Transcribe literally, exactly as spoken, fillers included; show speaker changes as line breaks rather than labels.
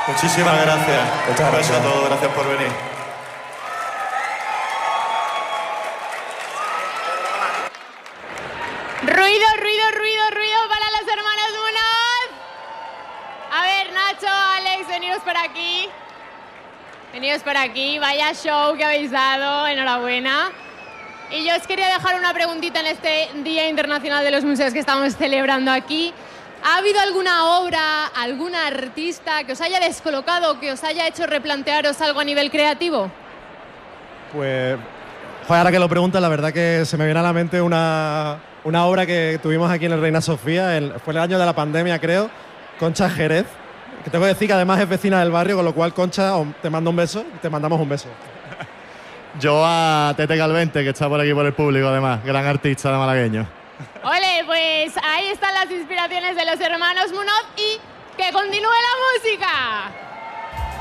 Muchísimas gracias.
Muchas gracias.
Un beso a todos, gracias por venir.
Ruido, ruido, ruido, ruido para los hermanos Munoz. A ver, Nacho, Alex, veniros por aquí. Veniros por aquí. Vaya show que habéis dado. Enhorabuena. Y yo os quería dejar una preguntita en este Día Internacional de los Museos que estamos celebrando aquí. ¿Ha habido alguna obra, algún artista que os haya descolocado, que os haya hecho replantearos algo a nivel creativo?
Pues, joder, ahora que lo preguntas, la verdad que se me viene a la mente una, una obra que tuvimos aquí en el Reina Sofía, el, fue el año de la pandemia, creo, Concha Jerez, que tengo que decir que además es vecina del barrio, con lo cual, Concha, te mando un beso y te mandamos un beso.
Yo a Tete Calvente, que está por aquí por el público, además, gran artista de malagueño.
Ole, pues ahí están las inspiraciones de los hermanos Munoz y que continúe la música.